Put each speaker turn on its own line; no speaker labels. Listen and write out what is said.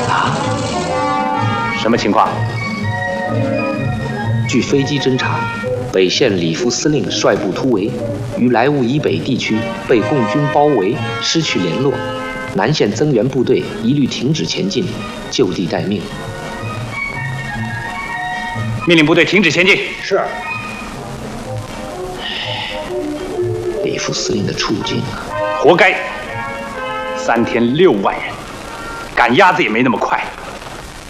啊！
什么情况？
据飞机侦查，北线李副司令率部突围，于莱芜以北地区被共军包围，失去联络。南线增援部队一律停止前进，就地待命。
命令部队停止前进。
是。
李副司令的处境啊，
活该！3天6万人，赶鸭子也没那么快。